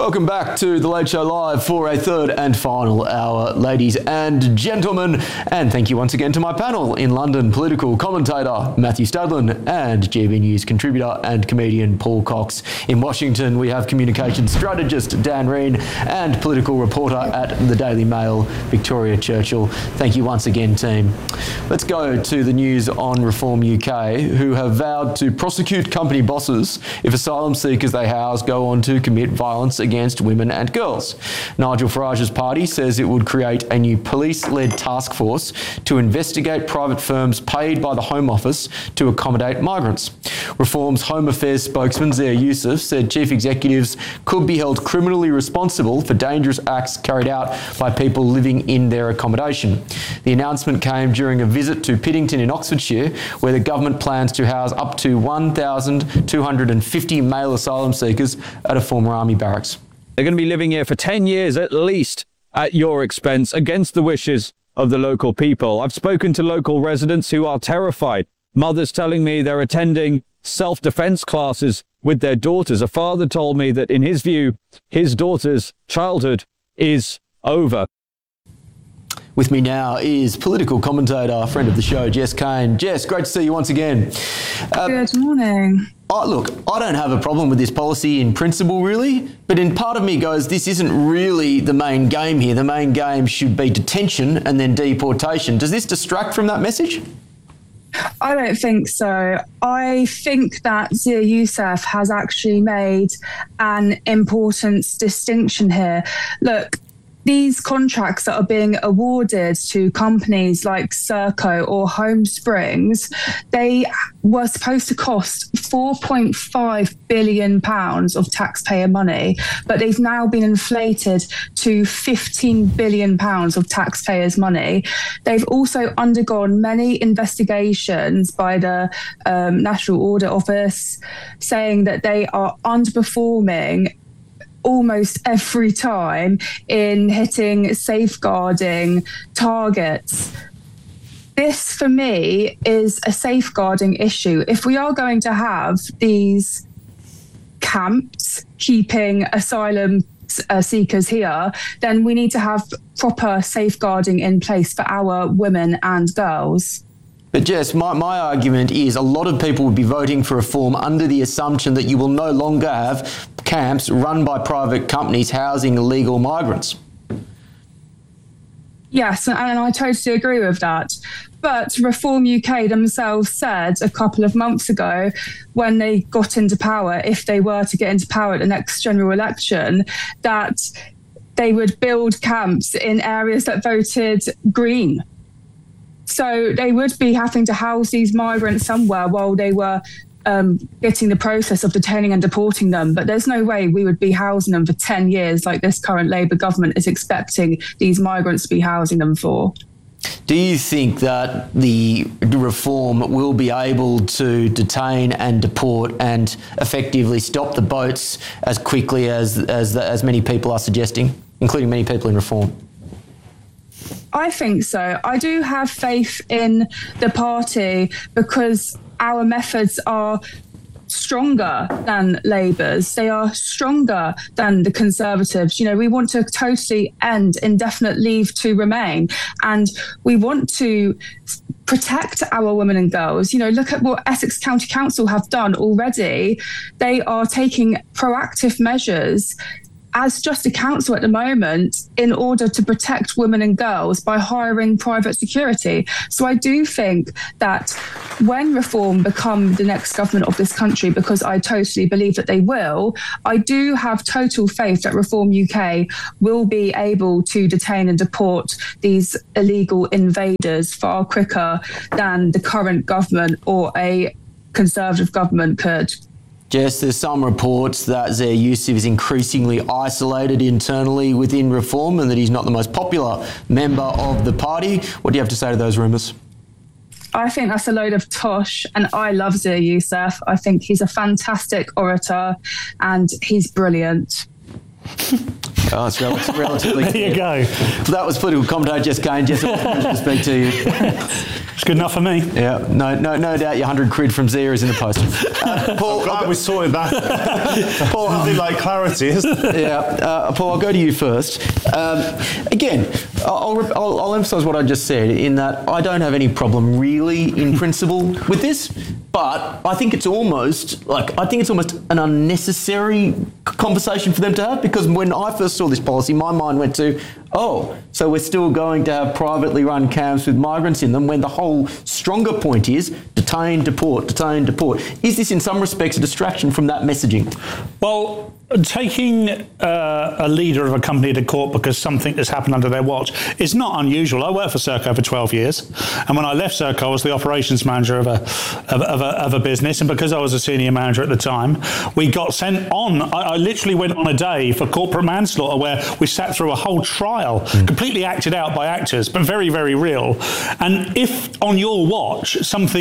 Welcome back to The Late Show Live for a third and final hour, ladies and gentlemen. And thank you once again to my panel in London, political commentator Matthew Studland and GB News contributor and comedian Paul Cox. In Washington, we have communications strategist Dan Reen and political reporter at the Daily Mail, Victoria Churchill. Thank you once again, team. Let's go to the news on Reform UK, who have vowed to prosecute company bosses if asylum seekers they house go on to commit violence against women and girls. Nigel Farage's party says it would create a new police-led task force to investigate private firms paid by the Home Office to accommodate migrants. Reform's Home Affairs spokesman Zia Youssef said chief executives could be held criminally responsible for dangerous acts carried out by people living in their accommodation. The announcement came during a visit to Piddington in Oxfordshire, where the government plans to house up to 1,250 male asylum seekers at a former army barracks. They're going to be living here for 10 years at least at your expense, against the wishes of the local people. I've spoken to local residents who are terrified. Mothers telling me they're attending self-defense classes with their daughters. A father told me that in his view, his daughter's childhood is over. With me now is political commentator, friend of the show, Jess Kane. Jess, great to see you once again. Good morning. Look, I don't have a problem with this policy in principle, really, but in part of me goes, this isn't really the main game here. The main game should be detention and then deportation. Does this distract from that message? I don't think so. I think that Zia Youssef has actually made an important distinction here. Look, these contracts that are being awarded to companies like Serco or Home Springs, they were supposed to cost £4.5 billion of taxpayer money, but they've now been inflated to £15 billion of taxpayers' money. They've also undergone many investigations by the National Audit Office, saying that they are underperforming almost every time in hitting safeguarding targets. This, for me, is a safeguarding issue. If we are going to have these camps keeping asylum seekers here, then we need to have proper safeguarding in place for our women and girls. But Jess, my argument is a lot of people would be voting for reform under the assumption that you will no longer have camps run by private companies housing illegal migrants. Yes, and I totally agree with that. But Reform UK themselves said a couple of months ago, when they got into power, if they were to get into power at the next general election, that they would build camps in areas that voted Green. So they would be having to house these migrants somewhere while they were getting the process of detaining and deporting them. But there's no way we would be housing them for 10 years like this current Labour government is expecting these migrants to be housing them for. Do you think that the reform will be able to detain and deport and effectively stop the boats as quickly as many people are suggesting, including many people in Reform? I think so. I do have faith in the party because our methods are stronger than Labour's. They are stronger than the Conservatives. You know, we want to totally end indefinite leave to remain, and we want to protect our women and girls. You know, look at what Essex County Council have done already. They are taking proactive measures as just a council at the moment in order to protect women and girls by hiring private security. So I do think that when Reform become the next government of this country, because I totally believe that they will, I do have total faith that Reform UK will be able to detain and deport these illegal invaders far quicker than the current government or a Conservative government could. Jess, there's some reports that Zia Youssef is increasingly isolated internally within Reform and that he's not the most popular member of the party. What do you have to say to those rumours? I think that's a load of tosh, and I love Zia Youssef. I think he's a fantastic orator and he's brilliant. Oh, it's relatively There you go. So that was political commentator Jess Kane. Jess, it's a pleasure to speak to you. It's good enough for me. Yeah, no doubt your 100 quid from Zia is in the post. Paul, I'm glad we sorted that. Paul, Nothing like clarity, isn't it? Yeah, Paul, I'll go to you first. Again, I'll emphasise what I just said in that I don't have any problem really in principle with this, but I think it's almost an unnecessary conversation for them to have, because when I first saw this policy, my mind went to, so we're still going to have privately run camps with migrants in them, when the whole stronger point is detain, deport, detain, deport. Is this in some respects a distraction from that messaging? Well, taking a leader of a company to court because something has happened under their watch is not unusual. I worked for Serco for 12 years, and when I left Serco, I was the operations manager of a business, and because I was a senior manager at the time, we got sent on. I literally went on a day for corporate manslaughter where we sat through a whole trial, completely acted out by actors, but very, very real. And if on your watch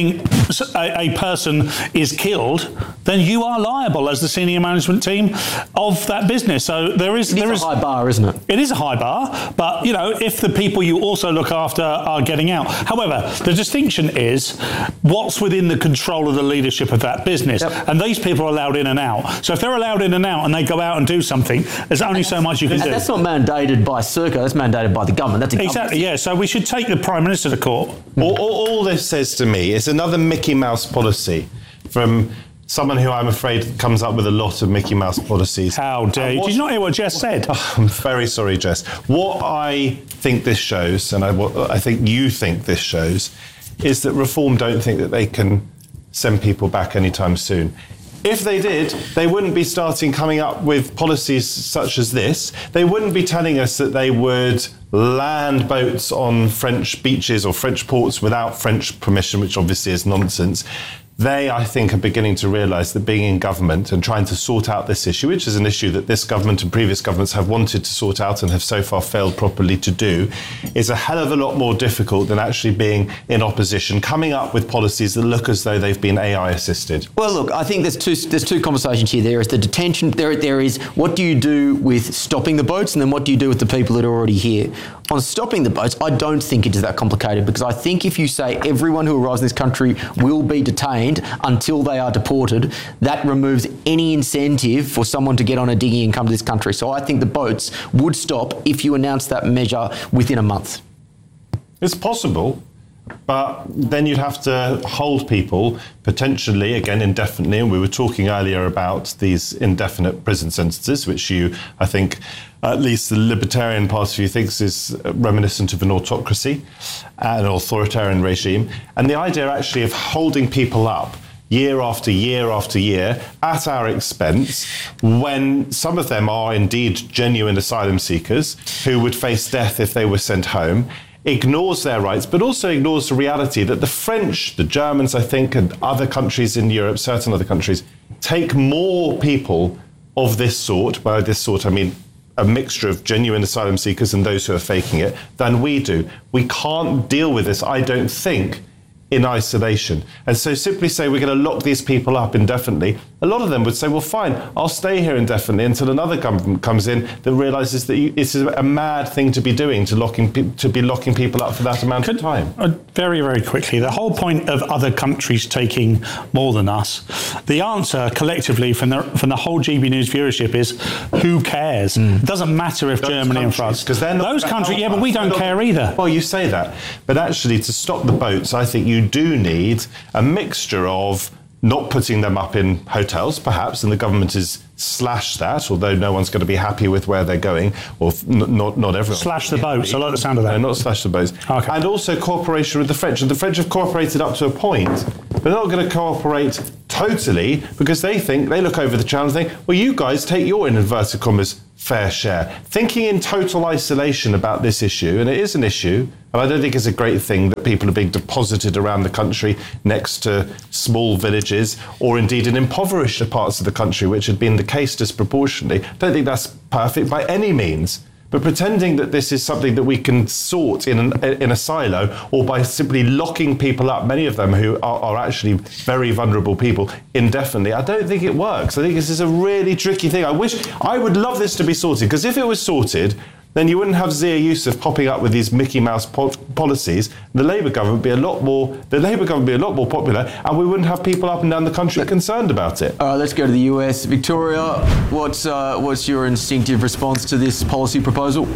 a person is killed, then you are liable as the senior management team of that business. So there is a high bar, isn't it? It is a high bar, but if the people you also look after are getting out. However, the distinction is what's within the control of the leadership of that business, and these people are allowed in and out. So if they're allowed in and out and they go out and do something, there's only so much you can do. And that's not mandated by Serco, that's mandated by the government. That's exactly, yeah. So we should take the Prime Minister to court. All this says to me is another Mickey Mouse policy from someone who I'm afraid comes up with a lot of Mickey Mouse policies. How dare you? Did you not hear what Jess said? I'm very sorry, Jess. What I think this shows, and what I think you think this shows, is that Reform don't think that they can send people back anytime soon. If they did, they wouldn't be coming up with policies such as this. They wouldn't be telling us that they would land boats on French beaches or French ports without French permission, which obviously is nonsense. They, I think, are beginning to realise that being in government and trying to sort out this issue, which is an issue that this government and previous governments have wanted to sort out and have so far failed properly to do, is a hell of a lot more difficult than actually being in opposition, coming up with policies that look as though they've been AI assisted. Well, look, I think there's two conversations here. There is the detention. There is what do you do with stopping the boats, and then what do you do with the people that are already here. On stopping the boats, I don't think it is that complicated, because I think if you say everyone who arrives in this country will be detained until they are deported, that removes any incentive for someone to get on a dinghy and come to this country. So I think the boats would stop if you announce that measure within a month. It's possible, but then you'd have to hold people potentially, again, indefinitely. And we were talking earlier about these indefinite prison sentences, which I think, at least the Libertarian part of you thinks is reminiscent of an autocracy, an authoritarian regime. And the idea actually of holding people up year after year after year at our expense, when some of them are indeed genuine asylum seekers who would face death if they were sent home, ignores their rights, but also ignores the reality that the French, the Germans, I think, and other countries in Europe, certain other countries, take more people of this sort. By this sort, I mean a mixture of genuine asylum seekers and those who are faking it, than we do. We can't deal with this, I don't think, in isolation. And so simply say we're going to lock these people up indefinitely, a lot of them would say, well, fine, I'll stay here indefinitely until another government comes in that realises that it's a mad thing to be doing, to be locking people up for that amount of time. Very, very quickly, the whole point of other countries taking more than us, the answer collectively from the whole GB News viewership is, who cares? It doesn't matter if Germany and France, because those countries, but we don't care either. Well, you say that, but actually to stop the boats, I think you do need a mixture of not putting them up in hotels, perhaps, and the government has slashed that, although no one's going to be happy with where they're going, or not everyone. Slash the boats, I like the sound of that. No, not slash the boats. Okay. And also cooperation with the French. And the French have cooperated up to a point, but they're not going to cooperate totally, because they look over the channel and think, well, you guys take your, in inverted commas, fair share. Thinking in total isolation about this issue, and it is an issue, and I don't think it's a great thing that people are being deposited around the country next to small villages, or indeed in impoverished parts of the country, which had been the case disproportionately. I don't think that's perfect by any means. But pretending that this is something that we can sort in a silo, or by simply locking people up, many of them who are actually very vulnerable people, indefinitely, I don't think it works. I think this is a really tricky thing. I would love this to be sorted, because if it was sorted, then you wouldn't have Zia Youssef popping up with these Mickey Mouse policies. The Labour government would be a lot more popular, and we wouldn't have people up and down the country concerned about it. All right, let's go to the US. Victoria, what's your instinctive response to this policy proposal?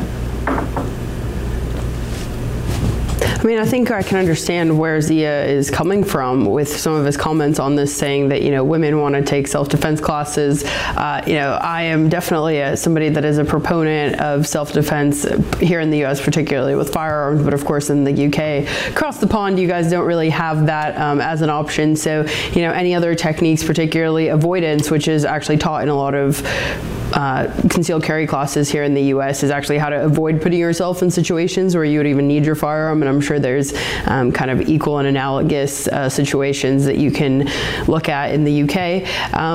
I mean, I think I can understand where Zia is coming from with some of his comments on this, saying that, women want to take self-defense classes. I am definitely somebody that is a proponent of self-defense here in the U.S., particularly with firearms, but of course in the UK. Across the pond, you guys don't really have that as an option. So, any other techniques, particularly avoidance, which is actually taught in a lot of concealed carry classes here in the U.S., is actually how to avoid putting yourself in situations where you would even need your firearm. And I'm sure there's kind of equal and analogous situations that you can look at in the UK.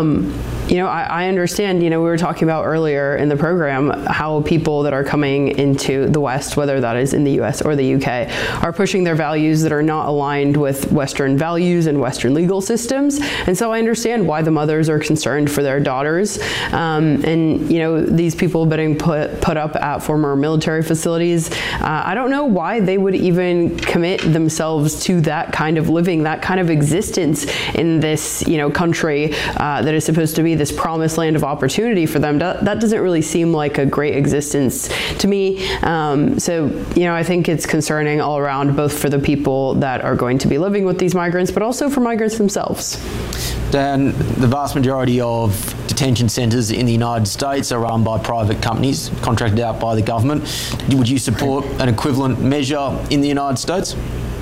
I understand, we were talking about earlier in the program how people that are coming into the West, whether that is in the US or the UK, are pushing their values that are not aligned with Western values and Western legal systems. And so I understand why the mothers are concerned for their daughters. These people being put up at former military facilities, I don't know why they would even commit themselves to that kind of living, that kind of existence in this, country that is supposed to be this promised land of opportunity for them. That doesn't really seem like a great existence to me. I think it's concerning all around, both for the people that are going to be living with these migrants, but also for migrants themselves. Dan, the vast majority of detention centres in the United States are run by private companies, contracted out by the government. Would you support an equivalent measure in the United States?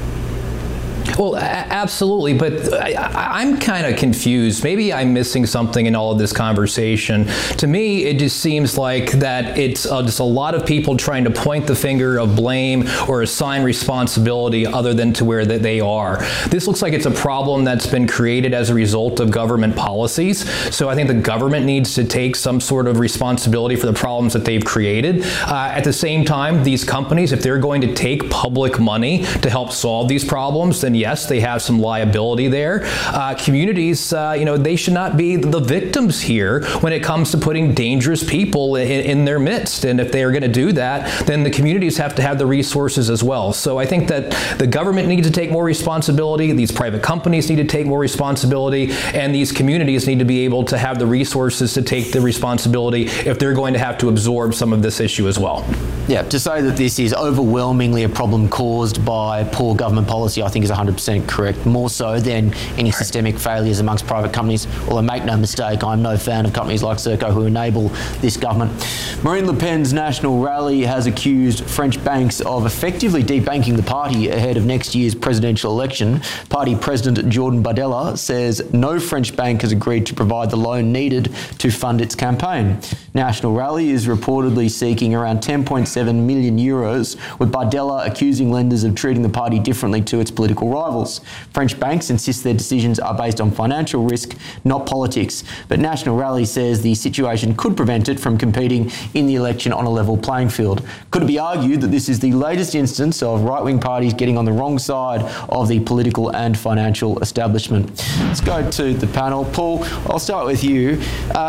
Well, absolutely, but I'm kind of confused. Maybe I'm missing something in all of this conversation. To me, it just seems like that it's just a lot of people trying to point the finger of blame or assign responsibility other than to where they are. This looks like it's a problem that's been created as a result of government policies. So I think the government needs to take some sort of responsibility for the problems that they've created. At the same time, these companies, if they're going to take public money to help solve these problems, then yes, they have some liability there. Communities, they should not be the victims here when it comes to putting dangerous people in their midst. And if they are going to do that, then the communities have to have the resources as well. So I think that the government needs to take more responsibility, these private companies need to take more responsibility, and these communities need to be able to have the resources to take the responsibility if they're going to have to absorb some of this issue as well. Yeah, to say that this is overwhelmingly a problem caused by poor government policy, I think is 100% correct, more so than any systemic failures amongst private companies. Although make no mistake, I'm no fan of companies like Serco who enable this government. Marine Le Pen's National Rally has accused French banks of effectively debanking the party ahead of next year's presidential election. Party President Jordan Bardella says no French bank has agreed to provide the loan needed to fund its campaign. National Rally is reportedly seeking around 10.7 million euros, with Bardella accusing lenders of treating the party differently to its political rivals. French banks insist their decisions are based on financial risk, not politics, but National Rally says the situation could prevent it from competing in the election on a level playing field. Could it be argued that this is the latest instance of right-wing parties getting on the wrong side of the political and financial establishment? Let's go to the panel. Paul, I'll start with you.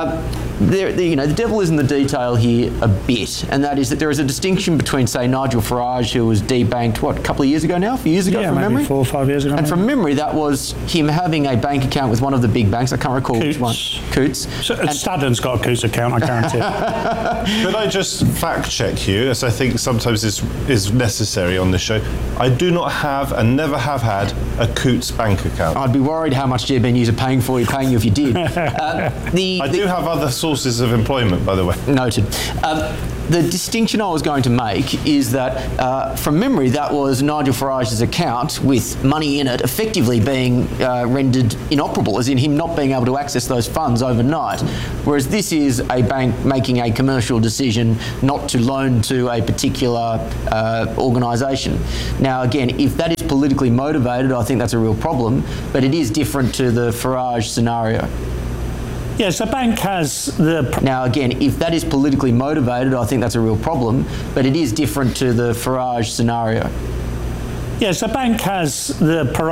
The devil is in the detail here a bit, and that is that there is a distinction between, say, Nigel Farage, who was debanked, a couple of years ago now? A few years ago, from memory? 4 or 5 years ago. And from memory, that was him having a bank account with one of the big banks. I can't recall which one. Coots. So, Staddon's got a Coots account, I guarantee. Could I just fact check you, as I think sometimes is necessary on this show? I do not have and never have had a Coots bank account. I'd be worried how much GB News are paying you if you did. I do have other sources of employment, by the way. Noted. The distinction I was going to make is that, from memory, that was Nigel Farage's account with money in it effectively being rendered inoperable, as in him not being able to access those funds overnight, whereas this is a bank making a commercial decision not to loan to a particular organisation. Now, again, if that is politically motivated, I think that's a real problem, but it is different to the Farage scenario. Yes, the bank has the... Now, again, if that is politically motivated, I think that's a real problem, but it is different to the Farage scenario. Yes, the bank has the